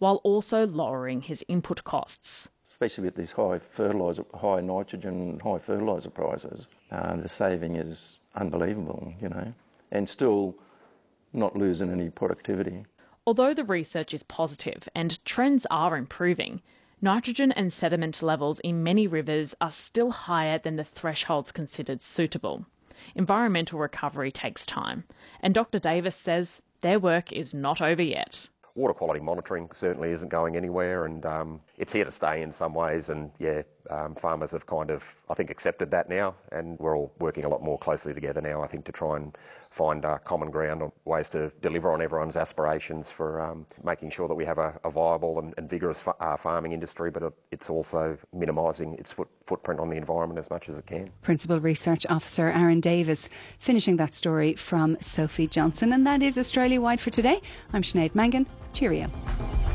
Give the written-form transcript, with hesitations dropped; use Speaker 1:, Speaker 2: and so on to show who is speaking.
Speaker 1: while also lowering his input costs.
Speaker 2: Especially with these high nitrogen, high fertiliser prices, the saving is unbelievable, and still not losing any productivity.
Speaker 1: Although the research is positive and trends are improving, nitrogen and sediment levels in many rivers are still higher than the thresholds considered suitable. Environmental recovery takes time, and Dr Davis says their work is not over yet.
Speaker 3: Water quality monitoring certainly isn't going anywhere, and it's here to stay in some ways, and farmers have kind of, I think, accepted that now, and we're all working a lot more closely together now, I think, to try and find common ground on ways to deliver on everyone's aspirations for making sure that we have a viable and vigorous farming industry, but it's also minimising its footprint on the environment as much as it can.
Speaker 4: Principal Research Officer Aaron Davis finishing that story from Sophie Johnson. And that is Australia Wide for today. I'm Sinead Mangan. Cheerio.